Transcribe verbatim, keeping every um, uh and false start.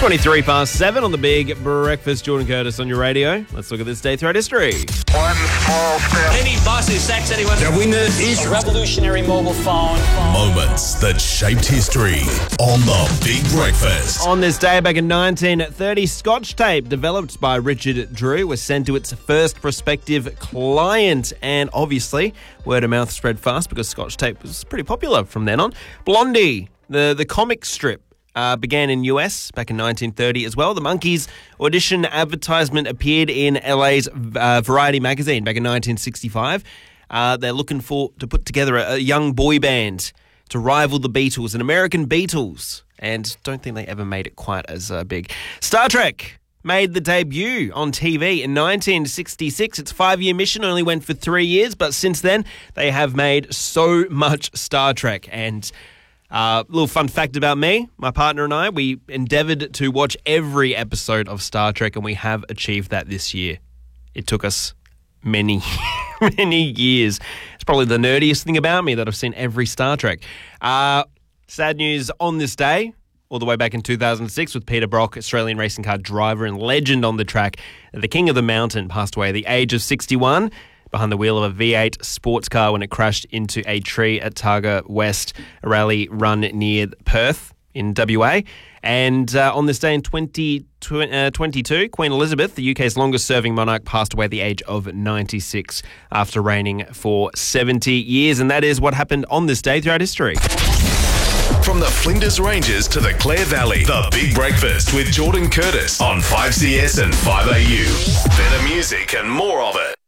twenty-three past seven on the Big Breakfast. Jordan Curtis on your radio. Let's look at this day throughout history. One small step. Any boss who sacks anyone. The winner is A revolutionary mobile phone. Moments that shaped history on the Big Breakfast. On this day back in nineteen thirty, Scotch tape developed by Richard Drew was sent to its first prospective client. And obviously, word of mouth spread fast because Scotch tape was pretty popular from then on. Blondie, the, the comic strip, Uh, began in U S back in nineteen thirty as well. The Monkees audition advertisement appeared in L A's uh, Variety magazine back in nineteen sixty-five. Uh, they're looking for to put together a, a young boy band to rival the Beatles, an American Beatles, and don't think they ever made it quite as uh, big. Star Trek made the debut on T V in nineteen sixty-six. Its five-year mission only went for three years, but since then they have made so much Star Trek. And a uh, little fun fact about me, my partner and I, we endeavoured to watch every episode of Star Trek, and we have achieved that this year. It took us many, many years. It's probably the nerdiest thing about me that I've seen every Star Trek. Uh, sad news on this day, all the way back in two thousand six with Peter Brock, Australian racing car driver and legend on the track. The King of the Mountain passed away at the age of sixty-one. Behind the wheel of a V eight sports car when it crashed into a tree at Targa West, a rally run near Perth in W A. And uh, on this day in twenty twenty-two, Queen Elizabeth, the U K's longest-serving monarch, passed away at the age of ninety-six after reigning for seventy years. And that is what happened on this day throughout history. From the Flinders Ranges to the Clare Valley, the Big Breakfast with Jordan Curtis on five C S and five A U. Better music and more of it.